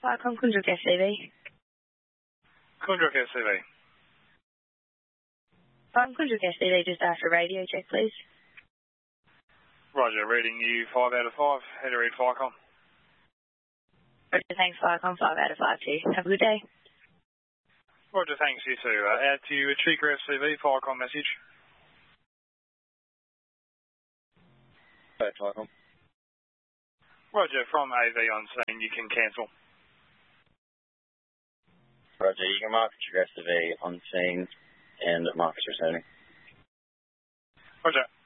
Viacom Kundruk SCV. Kundruk SCV. Kundruk SCV, just after radio check, please. Roger, reading you 5 out of 5. How to read Viacom? Roger, thanks, Viacom, 5 out of 5 too. Have a good day. Roger, thanks, you too. Out to you, Chica FCV, Viacom message. Viacom. Roger, from AV on scene, you can cancel. Roger, you can mark Chica FCV on scene and Marcus returning. Roger.